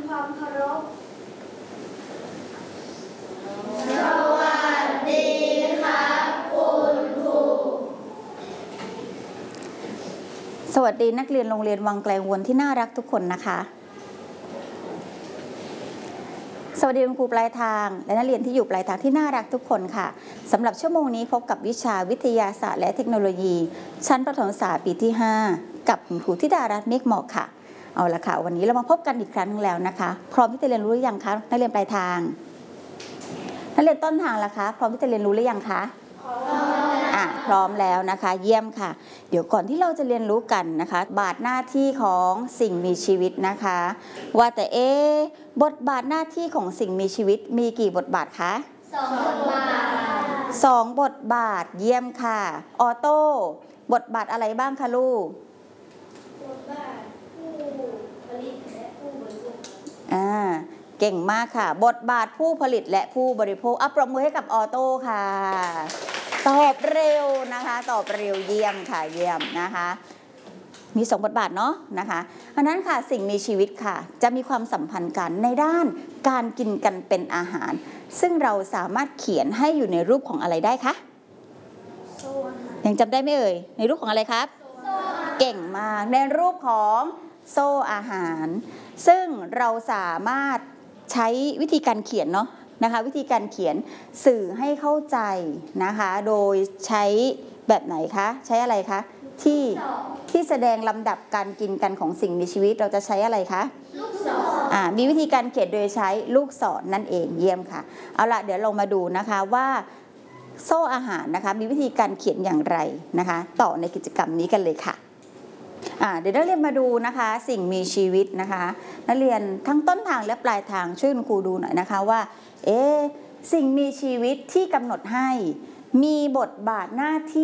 ความเคารพสวัสดีครับคุณครูสวัสดีนักเรียนโรงเรียนวังไกลวนที่น่ารักทุกคนนะคะสวัสดีคุณครูปลายทางและนักเรียนที่อยู่ปลายทางที่น่ารักทุกคนค่ะสำหรับชั่วโมงนี้พบกับวิชาวิทยาศาสตร์และเทคโนโลยีชั้นประถมศึกษาปีที่ 5กับคุณครูธิดารัตน์เมฆเหมาะค่ะเอาละค่ะวันนี้เรามาพบกันอีกครั้งนึงแล้วนะคะพร้อมที่จะเรียนรู้หรือยังคะนักเรียนปลายทางนักเรียนต้นทางล่ะคะพร้อมที่จะเรียนรู้หรือยังคะพร้อมแล้วนะคะเยี่ยมค่ะเดี๋ยวก่อนที่เราจะเรียนรู้กันนะคะบทหน้าที่ของสิ่งมีชีวิตนะคะว่าแต่บทบาทหน้าที่ของสิ่งมีชีวิตมีกี่บทบาทคะ 2 บทบาท 2 บทบาทเยี่ยมค่ะออโต้บทบาทอะไรบ้างคะลูกบทบาทผู้ผลิตและผู้บริโภคเก่งมากค่ะบทบาทผู้ผลิตและผู้บริโภคปรบมือให้กับออโต้ค่ะตอบเร็วนะคะตอบเร็วเยี่ยมค่ะเยี่ยมนะคะมี2 บทบาทเนาะนะคะอันนั้นค่ะสิ่งมีชีวิตค่ะจะมีความสัมพันธ์กันในด้านการกินกันเป็นอาหารซึ่งเราสามารถเขียนให้อยู่ในรูปของอะไรได้คะยังจำได้ไหมเอ่ยในรูปของอะไรครับเก่งมากในรูปของโซ่อาหารซึ่งเราสามารถใช้วิธีการเขียนเนาะนะคะวิธีการเขียนสื่อให้เข้าใจนะคะโดยใช้แบบไหนคะใช้อะไรคะที่แสดงลำดับการกินกันของสิ่งมีชีวิตเราจะใช้อะไรคะลูกศรมีวิธีการเขียนโดยใช้ลูกศรนั่นเองเยี่ยมค่ะเอาล่ะเดี๋ยวเรามาดูนะคะว่าโซ่อาหารนะคะมีวิธีการเขียนอย่างไรนะคะต่อในกิจกรรมนี้กันเลยค่ะเดี๋ยวนักเรียนมาดูนะคะสิ่งมีชีวิตนะคะนักเรียนทั้งต้นทางและปลายทางช่วยคุณครูดูหน่อยนะคะว่าสิ่งมีชีวิตที่กำหนดให้มีบทบาทหน้าที่